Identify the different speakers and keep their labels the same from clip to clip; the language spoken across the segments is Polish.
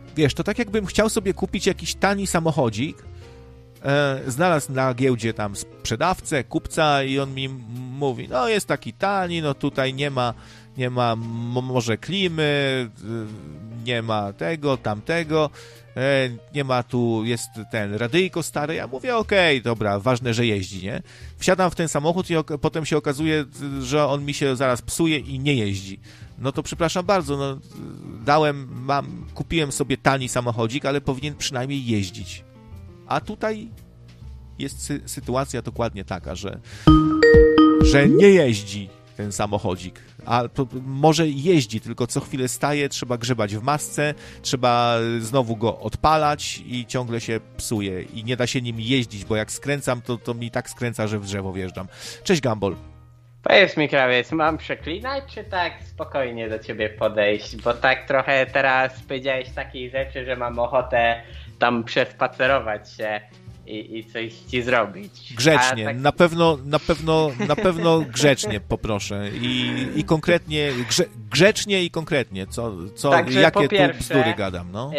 Speaker 1: wiesz, to tak jakbym chciał sobie kupić jakiś tani samochodzik, znalazł na giełdzie tam sprzedawcę, kupca i on mi mówi, no jest taki tani, no tutaj nie ma może klimy, nie ma tego, tamtego, nie ma tu, jest ten radyjko stare. Ja mówię, okej, dobra, ważne, że jeździ, nie? Wsiadam w ten samochód i potem się okazuje, że on mi się zaraz psuje i nie jeździ. No to przepraszam bardzo, no kupiłem sobie tani samochodzik, ale powinien przynajmniej jeździć. A tutaj jest sytuacja dokładnie taka, że nie jeździ ten samochodzik. A to może jeździ, tylko co chwilę staje, trzeba grzebać w masce, trzeba znowu go odpalać i ciągle się psuje. I nie da się nim jeździć, bo jak skręcam, to mi tak skręca, że w drzewo wjeżdżam. Cześć, Gumball.
Speaker 2: Powiedz mi, krawiec, mam przeklinać, czy tak spokojnie do ciebie podejść? Bo tak trochę teraz powiedziałeś takiej rzeczy, że mam ochotę tam przespacerować się i coś ci zrobić.
Speaker 1: Grzecznie,
Speaker 2: tak...
Speaker 1: na pewno grzecznie poproszę i konkretnie, grzecznie i konkretnie,
Speaker 2: Także
Speaker 1: jakie
Speaker 2: pierwsze,
Speaker 1: tu bzdury gadam, no.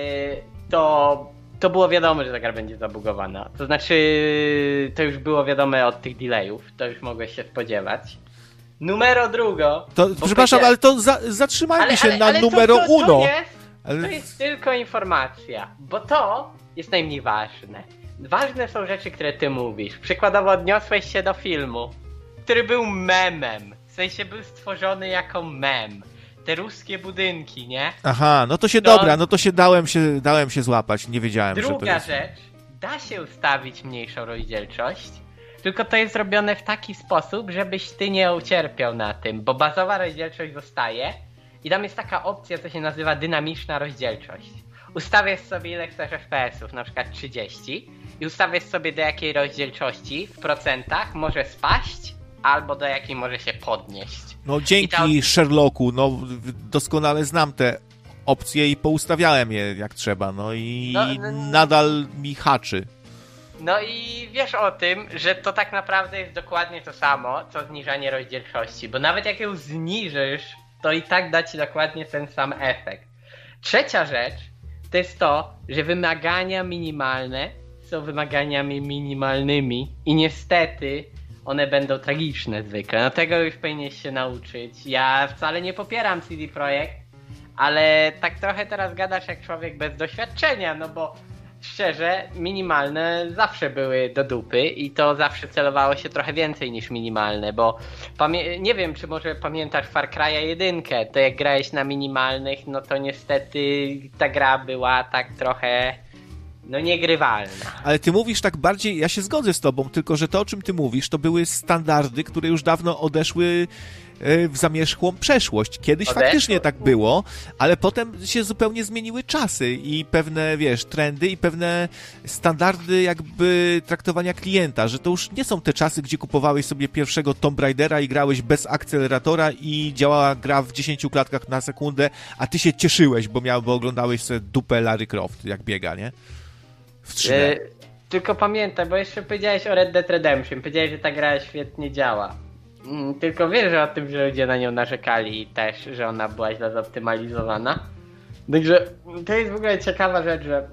Speaker 2: To było wiadomo, że ta gra będzie zabugowana. To znaczy, to już było wiadome od tych delayów, to już mogłeś się spodziewać. Numero drugo.
Speaker 1: To, przepraszam, ale to zatrzymajmy się na numero uno.
Speaker 2: To jest tylko informacja, bo to jest najmniej ważne. Ważne są rzeczy, które ty mówisz. Przykładowo odniosłeś się do filmu, który był memem. W sensie był stworzony jako mem. Te ruskie budynki, nie?
Speaker 1: Aha, no to się dałem się złapać, nie wiedziałem, że to jest.
Speaker 2: Druga rzecz, da się ustawić mniejszą rozdzielczość, tylko to jest zrobione w taki sposób, żebyś ty nie ucierpiał na tym, bo bazowa rozdzielczość zostaje i tam jest taka opcja, co się nazywa dynamiczna rozdzielczość. Ustawiasz sobie ile chcesz FPS-ów, na przykład 30 i ustawiasz sobie do jakiej rozdzielczości w procentach może spaść albo do jakiej może się podnieść.
Speaker 1: No dzięki Sherlocku, no doskonale znam te opcje i poustawiałem je jak trzeba, no i nadal mi haczy.
Speaker 2: No i wiesz o tym, że to tak naprawdę jest dokładnie to samo, co zniżanie rozdzielczości, bo nawet jak ją zniżysz, to i tak da ci dokładnie ten sam efekt. Trzecia rzecz to jest to, że wymagania minimalne są wymaganiami minimalnymi i niestety one będą tragiczne zwykle. No tego już powinieneś się nauczyć. Ja wcale nie popieram CD Projekt, ale tak trochę teraz gadasz jak człowiek bez doświadczenia, no bo szczerze, minimalne zawsze były do dupy i to zawsze celowało się trochę więcej niż minimalne, bo nie wiem, czy może pamiętasz Far Cry'a 1, to jak grałeś na minimalnych, no to niestety ta gra była tak trochę niegrywalna.
Speaker 1: Ale ty mówisz tak bardziej, ja się zgodzę z tobą, tylko że to, o czym ty mówisz, to były standardy, które już dawno odeszły w zamierzchłą przeszłość. Kiedyś faktycznie tak było, ale potem się zupełnie zmieniły czasy i pewne, wiesz, trendy i pewne standardy jakby traktowania klienta, że to już nie są te czasy, gdzie kupowałeś sobie pierwszego Tomb Raidera i grałeś bez akceleratora i działała gra w 10 klatkach na sekundę, a ty się cieszyłeś, bo oglądałeś sobie dupę Lara Croft, jak biega, nie? W 3D.
Speaker 2: Tylko pamiętaj, bo jeszcze powiedziałeś o Red Dead Redemption, powiedziałeś, że ta gra świetnie działa. Tylko wiesz o tym, że ludzie na nią narzekali też, że ona była źle zoptymalizowana. Także to jest w ogóle ciekawa rzecz, że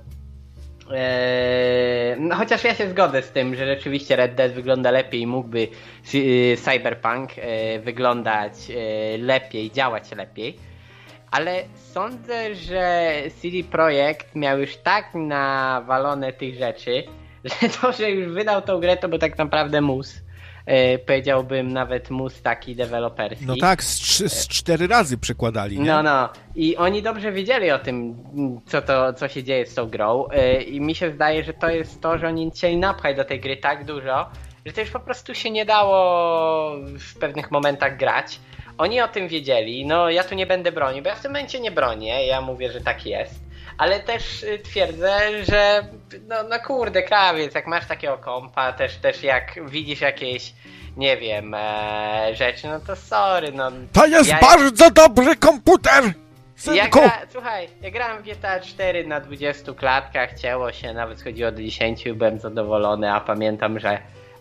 Speaker 2: chociaż ja się zgodzę z tym, że rzeczywiście Red Dead wygląda lepiej i mógłby Cyberpunk wyglądać lepiej, działać lepiej. Ale sądzę, że CD Projekt miał już tak nawalone tych rzeczy, że to, że już wydał tą grę, to był tak naprawdę mus. Powiedziałbym nawet mus taki deweloperski.
Speaker 1: No tak, z 4 razy przekładali, nie?
Speaker 2: No. I oni dobrze wiedzieli o tym, co się dzieje z tą grą. I mi się zdaje, że to jest to, że oni chcieli napchać do tej gry tak dużo, że to już po prostu się nie dało w pewnych momentach grać. Oni o tym wiedzieli, no ja tu nie będę bronił, bo ja w tym momencie nie bronię, ja mówię, że tak jest. Ale też twierdzę, że no kurde, krawiec, jak masz takiego kompa, też jak widzisz jakieś, nie wiem, rzeczy, no to sorry, no.
Speaker 1: To jest bardzo dobry komputer!
Speaker 2: Słuchaj, ja grałem w GTA 4 na 20 klatkach, cięło się, nawet chodziło do 10, byłem zadowolony, a pamiętam, że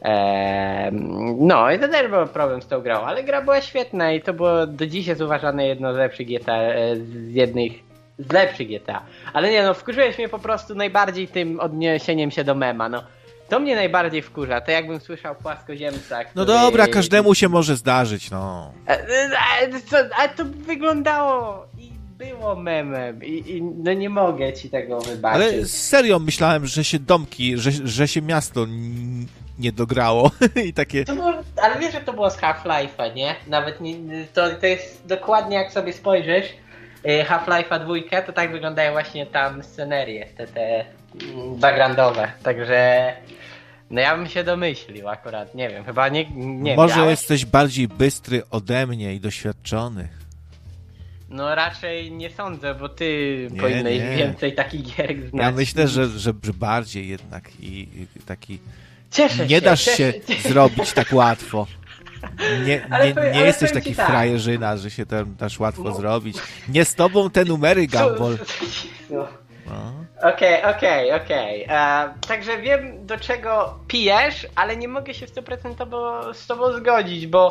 Speaker 2: i to też był problem z tą grą, ale gra była świetna i to było do dziś jest uważane jedno z lepszych GTA, z jednych z lepszych GTA. Ale nie no, wkurzyłeś mnie po prostu najbardziej tym odniesieniem się do mema, no. To mnie najbardziej wkurza, to jakbym słyszał płaskoziemca, który...
Speaker 1: No dobra, każdemu się może zdarzyć, no.
Speaker 2: Ale to wyglądało i było memem i no nie mogę ci tego wybaczyć.
Speaker 1: Ale serio myślałem, że się domki, że się miasto nie dograło i takie...
Speaker 2: To było, ale wiesz, że to było z Half-Life'a, nie? Nawet nie, to jest dokładnie jak sobie spojrzysz Half-Life'a 2, to tak wyglądają właśnie tam scenerie, te backgroundowe, także no ja bym się domyślił akurat, nie wiem, chyba nie
Speaker 1: Może
Speaker 2: miałeś?
Speaker 1: jesteś bardziej bystry ode mnie i doświadczony.
Speaker 2: No raczej nie sądzę, bo ty powinieneś więcej takich gier znać.
Speaker 1: Ja myślę, że bardziej jednak i taki...
Speaker 2: Cieszę
Speaker 1: nie
Speaker 2: się,
Speaker 1: dasz się zrobić tak łatwo. Nie jesteś taki
Speaker 2: tak.
Speaker 1: frajerzyna, że się tam dasz łatwo zrobić. Nie z tobą te numery, Gumball.
Speaker 2: No.
Speaker 1: No.
Speaker 2: Okej. Także wiem, do czego pijesz, ale nie mogę się 100% z tobą zgodzić, bo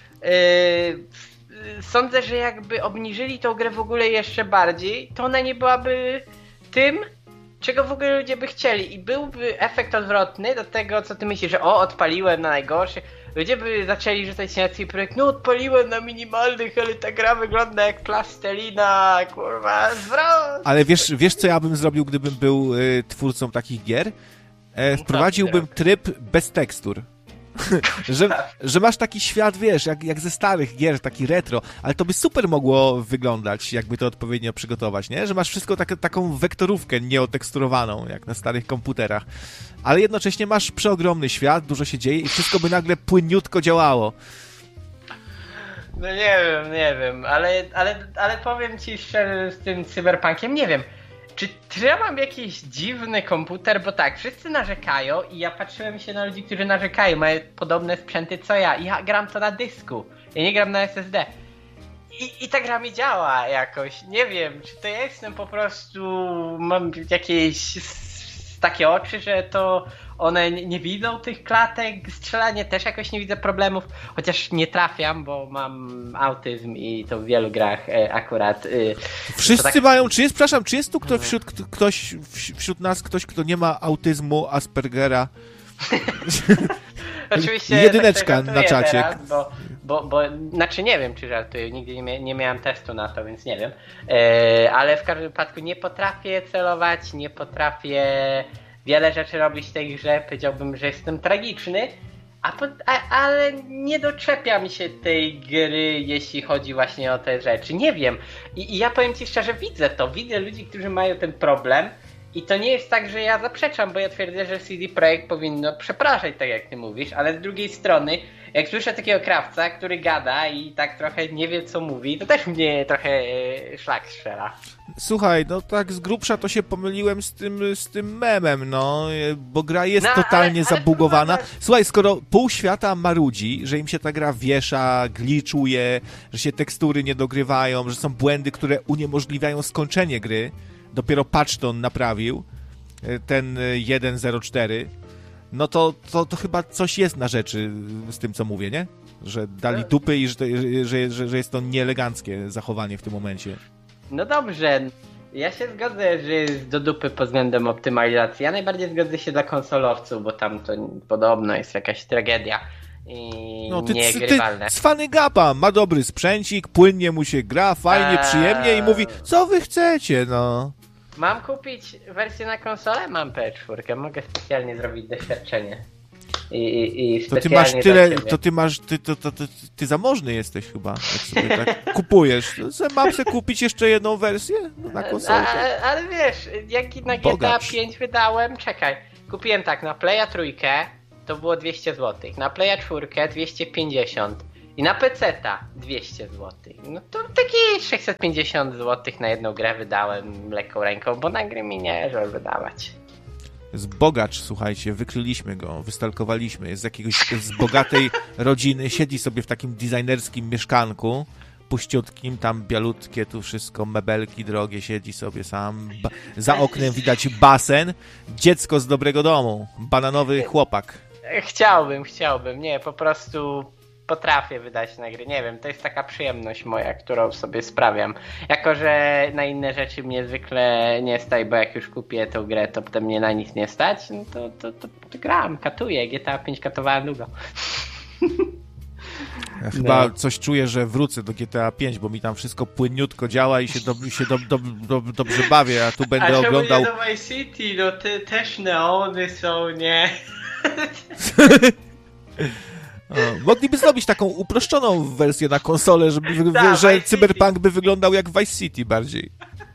Speaker 2: sądzę, że jakby obniżyli tą grę w ogóle jeszcze bardziej, to ona nie byłaby tym, czego w ogóle ludzie by chcieli i byłby efekt odwrotny do tego, co ty myślisz, że odpaliłem na najgorszy. Ludzie by zaczęli rzucać się na swój projekt, no odpaliłem na minimalnych, ale ta gra wygląda jak plastelina, kurwa, zwrot.
Speaker 1: Ale wiesz co ja bym zrobił, gdybym był twórcą takich gier? Wprowadziłbym tryb bez tekstur. że masz taki świat, wiesz, jak ze starych gier, taki retro, ale to by super mogło wyglądać, jakby to odpowiednio przygotować, nie? Że masz wszystko taką wektorówkę nieoteksturowaną, jak na starych komputerach, ale jednocześnie masz przeogromny świat, dużo się dzieje i wszystko by nagle płynniutko działało.
Speaker 2: No nie wiem, ale powiem ci szczerze, z tym cyberpunkiem, nie wiem. Czy ja mam jakiś dziwny komputer? Bo tak, wszyscy narzekają i ja patrzyłem się na ludzi, którzy narzekają, mają podobne sprzęty co ja. I ja gram to na dysku, ja nie gram na SSD. I ta gra mi działa jakoś, nie wiem, czy to ja jestem po prostu, mam jakieś takie oczy, że to one nie widzą tych klatek, strzelanie też jakoś nie widzę problemów, chociaż nie trafiam, bo mam autyzm i to w wielu grach akurat.
Speaker 1: Wszyscy tak... mają, czy jest tu ktoś wśród nas, kto nie ma autyzmu, Aspergera?
Speaker 2: Oczywiście
Speaker 1: jedyneczka na czacie.
Speaker 2: Teraz, bo znaczy nie wiem, czy żartuję, nigdy nie miałem testu na to, więc nie wiem, ale w każdym wypadku nie potrafię celować, nie potrafię wiele rzeczy robić w tej grze, powiedziałbym, że jestem tragiczny, ale nie doczepia mi się tej gry, jeśli chodzi właśnie o te rzeczy, nie wiem. I ja powiem ci szczerze, widzę ludzi, którzy mają ten problem i to nie jest tak, że ja zaprzeczam, bo ja twierdzę, że CD Projekt powinno przepraszać, tak jak ty mówisz, ale z drugiej strony, jak słyszę takiego krawca, który gada i tak trochę nie wie, co mówi, to też mnie trochę szlak strzela. Słuchaj,
Speaker 1: no tak z grubsza to się pomyliłem z tym memem, no, bo gra jest totalnie zabugowana. Słuchaj, skoro pół świata marudzi, że im się ta gra wiesza, glitchuje, że się tekstury nie dogrywają, że są błędy, które uniemożliwiają skończenie gry, dopiero Patchton naprawił, ten 1.04, no to chyba coś jest na rzeczy z tym, co mówię, nie? Że dali dupy i że jest to nieeleganckie zachowanie w tym momencie.
Speaker 2: No dobrze, ja się zgodzę, że jest do dupy pod względem optymalizacji. Ja najbardziej zgodzę się dla konsolowców, bo tam to podobno jest jakaś tragedia i niegrywalne.
Speaker 1: Cwany Gapa ma dobry sprzęcik, płynnie mu się gra, fajnie, przyjemnie i mówi, co wy chcecie, no.
Speaker 2: Mam kupić wersję na konsolę? Mam PS4, mogę specjalnie zrobić doświadczenie. I
Speaker 1: to ty masz tyle, ty zamożny jesteś chyba, jak sobie tak kupujesz. Mam sobie kupić jeszcze jedną wersję na konsolę.
Speaker 2: Ale wiesz, jak na GTA 5 wydałem, czekaj, kupiłem tak, na Playa 3 to było 200 zł, na Playa 4 250 i na PC-ta 200 zł. No to taki 650 zł na jedną grę wydałem lekką ręką, bo na gry mi nie żal wydawać.
Speaker 1: Zbogacz, słuchajcie, wykryliśmy go, wystalkowaliśmy, jest z jakiegoś z bogatej rodziny, siedzi sobie w takim designerskim mieszkanku, puściutkim, tam bialutkie, tu wszystko, mebelki drogie, siedzi sobie sam, za oknem widać basen, dziecko z dobrego domu, bananowy chłopak.
Speaker 2: Chciałbym, nie, po prostu potrafię wydać na gry. Nie wiem, to jest taka przyjemność moja, którą sobie sprawiam. Jako że na inne rzeczy mnie zwykle nie stać, bo jak już kupię tą grę, to potem mnie na nic nie stać, no to gram, katuję. GTA 5 katowałem długo.
Speaker 1: Ja chyba coś czuję, że wrócę do GTA 5, bo mi tam wszystko płynniutko działa i się dobrze bawię, a tu będę oglądał...
Speaker 2: A czemu nie do Vice City? No też neony są, nie?
Speaker 1: Mogliby zrobić taką uproszczoną wersję na konsolę, że Cyberpunk by wyglądał jak Vice City bardziej.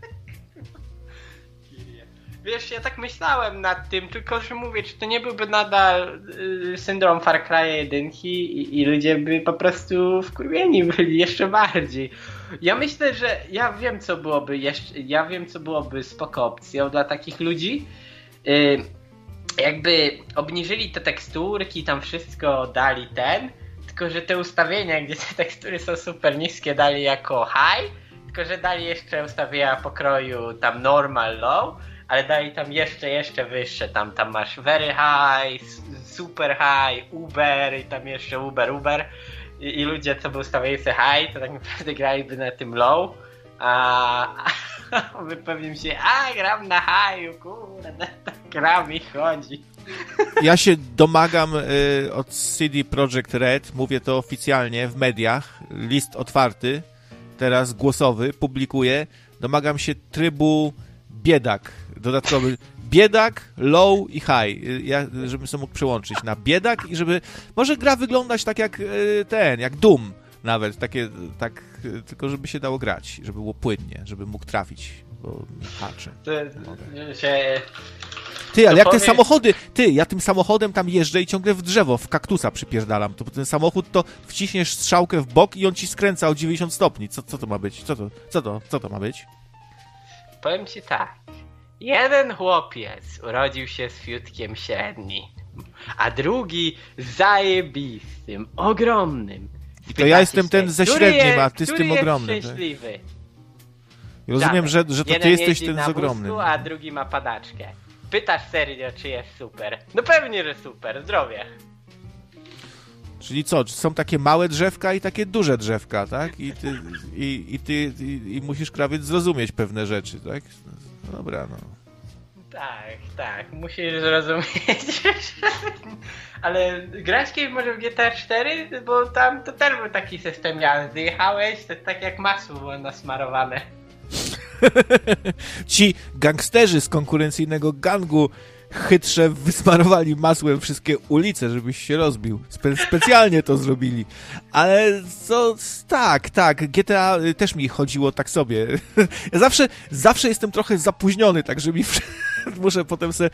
Speaker 2: Wiesz, ja tak myślałem nad tym, tylko że mówię, czy to nie byłby nadal syndrom Far Cry 1 i ludzie by po prostu wkurwieni byli jeszcze bardziej. Ja myślę, że ja wiem co byłoby spoko opcją dla takich ludzi. Jakby obniżyli te teksturki, tam wszystko dali tylko że te ustawienia, gdzie te tekstury są super niskie, dali jako high, tylko że dali jeszcze ustawienia pokroju tam normal, low, ale dali tam jeszcze wyższe, tam masz very high, super high, uber i tam jeszcze uber i ludzie co by ustawili sobie high, to tak naprawdę graliby na tym low, a wy pewnie się, gram na high, kurde, tak gram i chodzi.
Speaker 1: Ja się domagam od CD Projekt Red, mówię to oficjalnie w mediach, list otwarty, teraz głosowy, publikuję, domagam się trybu biedak, dodatkowy biedak, low i high, żebym sobie mógł przełączyć na biedak i żeby, może gra wyglądać tak jak Doom nawet, tylko żeby się dało grać, żeby było płynnie, żeby mógł trafić, bo haczy. Ale jak te samochody, ja tym samochodem tam jeżdżę i ciągle w drzewo, w kaktusa przypierdalam, to ten samochód to wciśniesz strzałkę w bok i on ci skręca o 90 stopni. Co to ma być? Co to ma być?
Speaker 2: Powiem ci tak. Jeden chłopiec urodził się z fiutkiem średnim, a drugi zajebistym, ogromnym.
Speaker 1: I to ja jestem ten ze średnim, a ty z tym ogromnym.
Speaker 2: Jest szczęśliwy.
Speaker 1: Tak? Rozumiem, że to ty jesteś ten z ogromnym.
Speaker 2: A drugi ma padaczkę. Pytasz serio, czy jest super? No pewnie, że super, zdrowie.
Speaker 1: Czyli co, są takie małe drzewka i takie duże drzewka, tak? I ty musisz krawiec zrozumieć pewne rzeczy, tak? No dobra, no.
Speaker 2: Tak, musisz zrozumieć. Ale grać kiedyś może w GTA 4? Bo tam to też był taki system jazdy. Jechałeś, to tak jak masło było nasmarowane.
Speaker 1: Ci gangsterzy z konkurencyjnego gangu chytrze wysmarowali masłem wszystkie ulice, żebyś się rozbił. Specjalnie to zrobili. Ale tak, GTA też mi chodziło tak sobie. Ja zawsze jestem trochę zapóźniony, tak że muszę potem sobie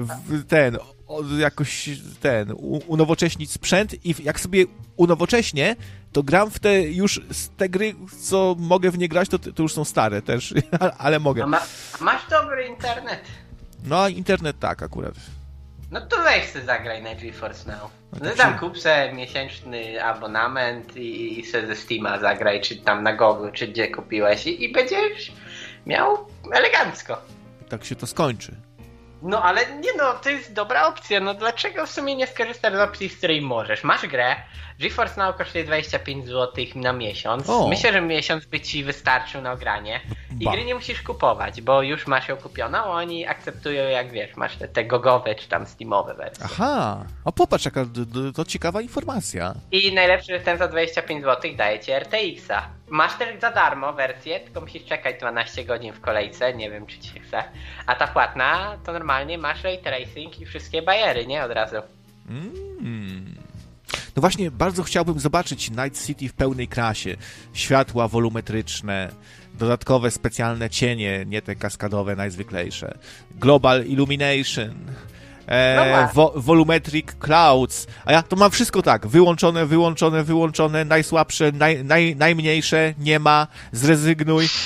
Speaker 1: unowocześnić sprzęt i jak sobie unowocześnię, to gram w te gry, co mogę w nie grać, to już są stare też, ale mogę.
Speaker 2: Masz dobry internet?
Speaker 1: No, internet tak akurat.
Speaker 2: No to weź sobie zagraj na GeForce Now. No tam kup sobie miesięczny abonament i sobie ze Steama zagraj, czy tam na Google, czy gdzie kupiłeś i będziesz miał elegancko.
Speaker 1: Tak się to skończy.
Speaker 2: No ale to jest dobra opcja, no dlaczego w sumie nie skorzystasz z opcji, z której możesz? Masz grę, GeForce Now kosztuje 25 zł na miesiąc. Myślę, że miesiąc by ci wystarczył na granie. I gry nie musisz kupować, bo już masz ją kupioną, oni akceptują, jak wiesz, masz te gogowe czy tam steamowe wersje.
Speaker 1: Aha, popatrz, jaka to ciekawa informacja.
Speaker 2: I najlepsze, że ten za 25 zł daje ci RTX-a. Masz też za darmo wersję, tylko musisz czekać 12 godzin w kolejce, nie wiem czy ci się chce. A ta płatna to normalnie masz ray tracing i wszystkie bajery, nie? Od razu.
Speaker 1: No właśnie, bardzo chciałbym zobaczyć Night City w pełnej krasie. Światła wolumetryczne, dodatkowe specjalne cienie, nie te kaskadowe najzwyklejsze. Global Illumination, Volumetric Clouds. A ja to mam wszystko tak, wyłączone, najsłabsze, najmniejsze, nie ma, zrezygnuj.